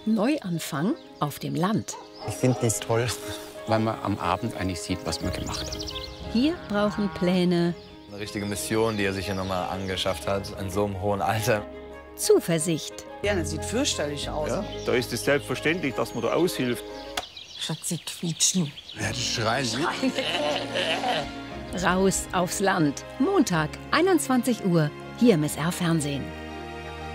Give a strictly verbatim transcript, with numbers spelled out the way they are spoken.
Neuanfang auf dem Land. Ich finde das toll. Weil man am Abend eigentlich sieht, was man gemacht hat. Hier brauchen Pläne Eine richtige Mission, die er sich hier nochmal angeschafft hat, in so einem hohen Alter. Zuversicht. Ja, das sieht fürchterlich aus. Ja, da ist es selbstverständlich, dass man da aushilft. Schatzi, quietschen. Ja, die schreien. Raus aufs Land. Montag, einundzwanzig Uhr, hier im S R Fernsehen.